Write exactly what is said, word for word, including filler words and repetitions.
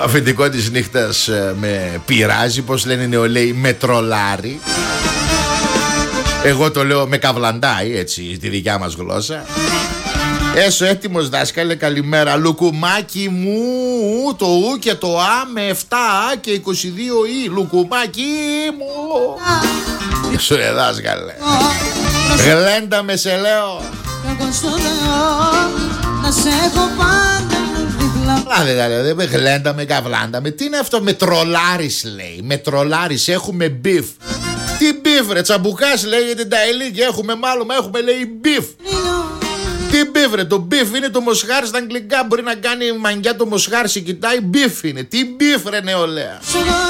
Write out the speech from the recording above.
αφεντικό της νύχτας με πειράζει. Πώς λένε οι νεολαίοι, με τρολάρει. Εγώ το λέω με καβλαντάει, έτσι, τη δικιά μας γλώσσα. Έσω έτοιμος δάσκαλε, καλημέρα. Λουκουμάκι μου, το ου και το α με επτά α και είκοσι δύο ι. Λουκουμάκι μου. Έσω ρε δάσκαλε. Γλέντα με σε λέω. Λάδε τα λέω, δεν γλέντα με καβλάντα με. Τι είναι αυτό με τρολάρις λέει. Με τρολάρις έχουμε μπιφ. Τι μπιφ ρε, τσαμπουκάς λέγεται τα ηλίκια. Έχουμε μάλλον, έχουμε λέει μπιφ. Τι μπιφ ρε, το μπιφ είναι το μοσχάρι στα αγγλικά. Μπορεί να κάνει μαγκιά το μοσχάρι, σε κοιτάει, μπιφ είναι. Τι μπιφ ρε νεολαία.